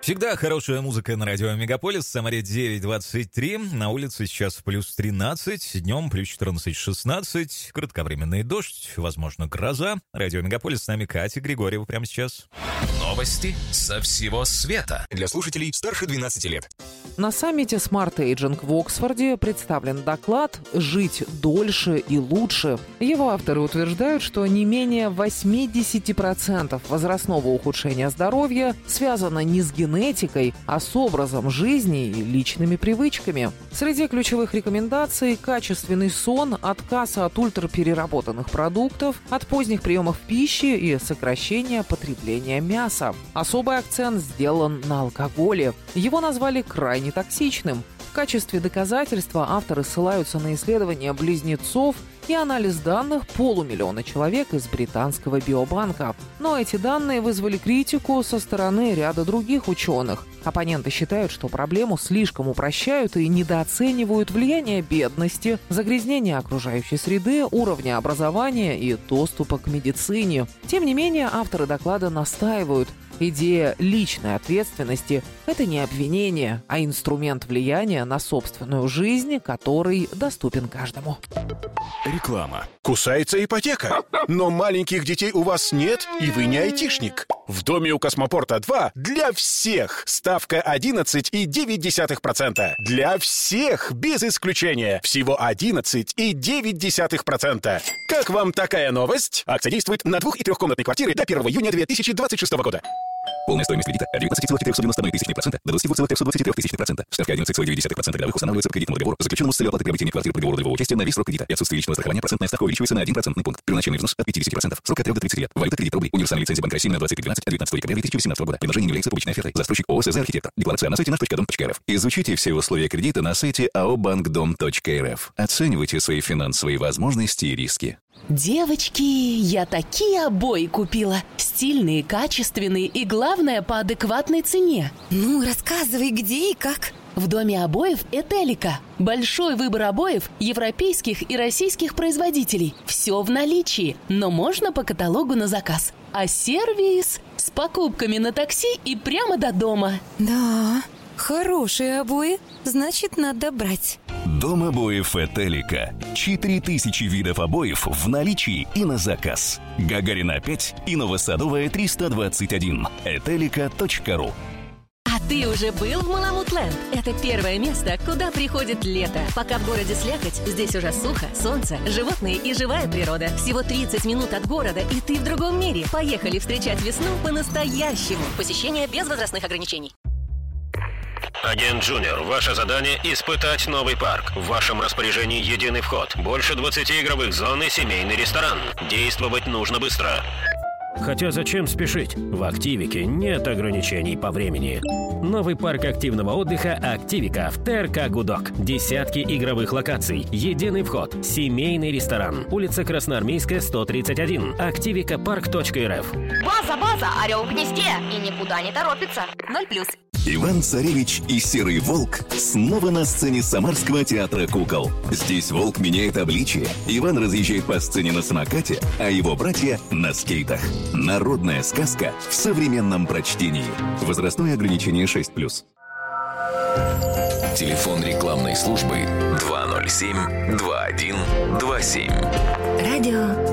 Всегда хорошая музыка на радио Мегаполис. Самаре 9:23. На улице сейчас плюс 13. Днем плюс 14-16. Кратковременный дождь, возможно, гроза. Радио Мегаполис, с нами Катя Григорьева прямо сейчас. Новости со всего света. Для слушателей старше 12 лет. На саммите Smart Aging в Оксфорде представлен доклад «Жить дольше и лучше». Его авторы утверждают, что не менее 80% возрастного ухудшения здоровья связано не с генетикой, а с образом жизни и личными привычками. Среди ключевых рекомендаций – качественный сон, отказ от ультрапереработанных продуктов, от поздних приемов пищи и сокращение потребления мяса. Особый акцент сделан на алкоголе. Его назвали крайне токсичным. В качестве доказательства авторы ссылаются на исследования близнецов и анализ данных 500 000 человек из британского биобанка. Но эти данные вызвали критику со стороны ряда других ученых. Оппоненты считают, что проблему слишком упрощают и недооценивают влияние бедности, загрязнения окружающей среды, уровня образования и доступа к медицине. Тем не менее, авторы доклада настаивают: идея личной ответственности – это не обвинение, а инструмент влияния на собственную жизнь, который доступен каждому. Реклама. Кусается ипотека. Но маленьких детей у вас нет, и вы не айтишник. В доме у Космопорта 2 для всех ставка 11,9%. Для всех, без исключения. Всего 11,9%. Как вам такая новость? Акция действует на 2- и 3-комнатной квартиры до 1 июня 2026 года. Полная стоимость кредита от 19,391% до 22,323%. Ставка 11,9% годовых устанавливается по кредитному договору, заключенному с целью оплаты приобретения квартиры по договору долевого участия на весь срок кредита. И отсутствие личного страхования процентная ставка увеличивается на 1% пункт. Первоначальный взнос от 50%. Срок от 3 до 30 лет. Валюта кредит рублей. Универсальная лицензия Банка России на 2312 от 19 декабря 2018 года. Предложение не является публичной офертой. Застройщик ООО «СЗ Архитектор». Декларация на сайте наш.дом.рф. Изучите все условия кредита на сайте aobankdom.rf. Оценивайте свои финансовые возможности и риски. Девочки, я такие обои купила. Стильные, качественные и, главное, по адекватной цене. Ну, рассказывай, где и как. В доме обоев «Этелика». Большой выбор обоев европейских и российских производителей. Все в наличии, но можно по каталогу на заказ. А сервис с покупками на такси и прямо до дома. Да, хорошие обои, значит, надо брать. Дом обоев «Этелика». 4000 видов обоев в наличии и на заказ. Гагарина 5 и Новосадовая 321. Этелика.ру. А ты уже был в Маламут-ленд? Это первое место, куда приходит лето. Пока в городе слякоть, здесь уже сухо, солнце, животные и живая природа. Всего 30 минут от города, и ты в другом мире. Поехали встречать весну по-настоящему. Посещение без возрастных ограничений. Агент Джуниор, ваше задание – испытать новый парк. В вашем распоряжении единый вход, больше 20 игровых зон и семейный ресторан. Действовать нужно быстро. Хотя зачем спешить? В Активике нет ограничений по времени. Новый парк активного отдыха «Активика» в ТРК «Гудок». Десятки игровых локаций, единый вход, семейный ресторан. Улица Красноармейская, 131. Активикапарк.рф. База, орел в гнезде и никуда не торопится. 0+. Иван-Царевич и Серый Волк снова на сцене Самарского театра кукол. Здесь волк меняет обличие, Иван разъезжает по сцене на самокате, а его братья на скейтах. Народная сказка в современном прочтении. Возрастное ограничение 6+. Телефон рекламной службы 207-2127. Радио